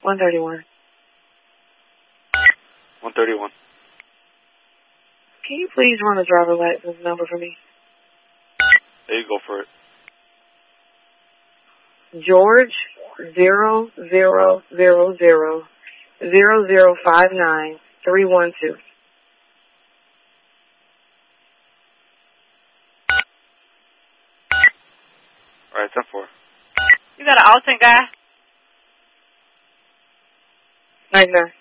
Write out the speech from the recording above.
131. 131. Can you please run a driver license number for me? There you go for it. George 00000059 312. All right, 10-4. You got an Alton guy? 99.